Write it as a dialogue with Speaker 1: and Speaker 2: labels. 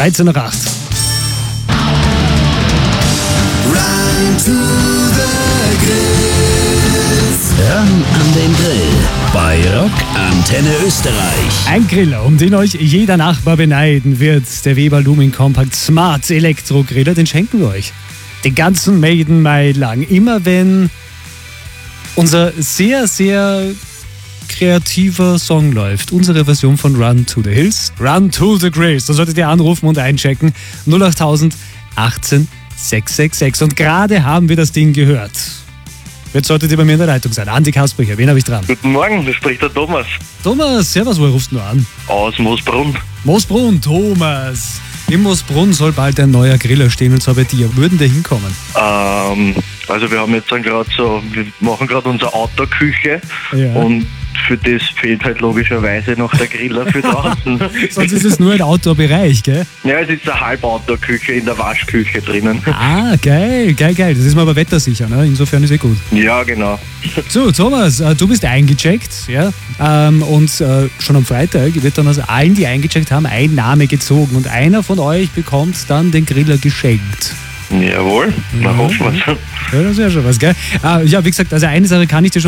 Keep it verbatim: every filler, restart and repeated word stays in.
Speaker 1: dreizehn nach acht.
Speaker 2: Run to the Grill.
Speaker 3: Ran an den Grill bei Rock Antenne Österreich.
Speaker 1: Ein Griller, um den euch jeder Nachbar beneiden wird. Der Weber Lumin Compact Smart Elektro Griller, den schenken wir euch. Den ganzen Maiden Mai lang. Immer wenn unser sehr, sehr kreativer Song läuft. Unsere Version von Run to the Hills. Run to the Grills. Da solltet ihr anrufen und einchecken. null acht tausend achtzehn sechs sechs sechs. Und gerade haben wir das Ding gehört. Jetzt solltet ihr bei mir in der Leitung sein. Andi Kaspercher, wen habe ich dran?
Speaker 4: Guten Morgen, da spricht der Thomas
Speaker 1: Thomas, servus, wo rufst du an?
Speaker 4: aus Moosbrunn.
Speaker 1: Moosbrunn, Thomas. In Moosbrunn soll bald ein neuer Griller stehen, und zwar bei dir. Würden der hinkommen?
Speaker 4: Ähm, also wir haben jetzt dann gerade so, wir machen gerade unsere Outdoor-Küche
Speaker 1: Ja.
Speaker 4: und für das fehlt halt logischerweise noch der Griller für draußen.
Speaker 1: Sonst ist es nur ein Outdoor-Bereich, gell?
Speaker 4: Ja, es ist eine Halb-Outdoor-Küche in der Waschküche drinnen.
Speaker 1: Ah, geil, geil, geil. Das ist mal aber wettersicher, ne? Insofern ist eh gut.
Speaker 4: Ja, genau.
Speaker 1: So, Thomas, äh, du bist eingecheckt, ja? Ähm, und äh, schon am Freitag wird dann aus allen, die eingecheckt haben, ein Name gezogen. Und einer von euch bekommt dann den Griller geschenkt.
Speaker 4: Jawohl, na hoffen wir's.
Speaker 1: Ja, das ist ja schon was, gell? Äh, ja, wie gesagt, also eine Sache kann ich dir schon